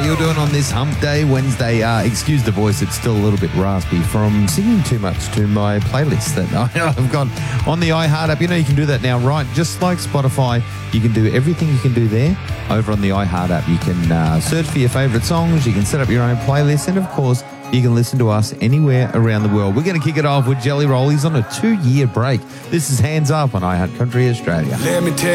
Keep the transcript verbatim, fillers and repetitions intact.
you're doing on this Hump Day Wednesday. Uh, excuse the voice, it's still a little bit raspy from singing too much to my playlist that I've got on the iHeart app. You know, you can do that now, right? Just like Spotify, you can do everything you can do there over on the iHeart app. You can uh, search for your favourite songs, you can set up your own playlist, and of course, you can listen to us anywhere around the world. We're going to kick it off with Jelly Roll. He's on a two-year break. This is Hands Up on iHeart Country Australia. Let me tell